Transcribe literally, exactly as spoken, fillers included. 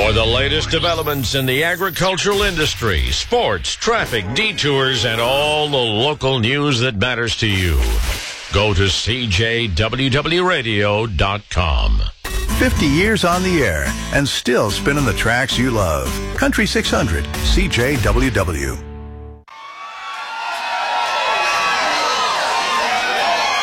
For the latest developments in the agricultural industry, sports, traffic, detours, and all the local news that matters to you, go to C J W W radio dot com. fifty years on the air and still spinning the tracks you love. Country six hundred, C J W W.